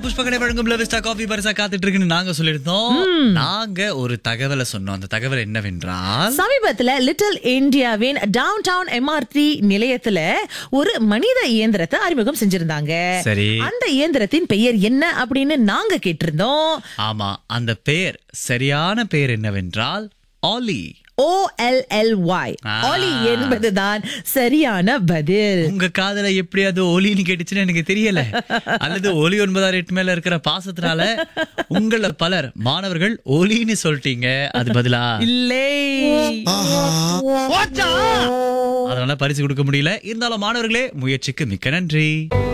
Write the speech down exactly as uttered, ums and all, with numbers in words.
புஷ்பகடை வழங்கும் லவிஸ்டா காஃபி பரிசா காத்துட்டு இருக்குன்னு நாங்க சொல்லியிருந்தோம். நாங்க ஒரு தகவலை சொன்னோம். அந்த தகவல் என்னவென்றால், சமீபத்துல லிட்டில் இந்தியாவின் டவுன் டவுன் எம்ஆர்டி நிலையத்துல ஒரு மனித இயந்திரத்தை அறிமுகம் செஞ்சிருந்தாங்க. சரி, அந்த இயந்திரத்தின் பெயர் என்ன அப்படின்னு நாங்க கேட்டிருந்தோம். ஆமா, அந்த பெயர் சரியான பெயர் என்னவென்றால் ஆலி. ஓ எல் எல் ஒய், ஆ. ஆலி என்பதுதான் சரியான பதில். உங்க காதல எப்படி அது ஒலின்னு கேட்டுச்சுன்னு எனக்கு தெரியல. அல்லது ஒலி ஒன்பதாயிரம் எட்டு மேல இருக்கிற பாசத்தினால உங்கள பலர் மாணவர்கள் ஒலின்னு சொல்லிட்டீங்க. அது பதிலா இல்லை, அதனால பரிசு கொடுக்க முடியல. இருந்தாலும் மாணவர்களே, முயற்சிக்கு மிக்க நன்றி.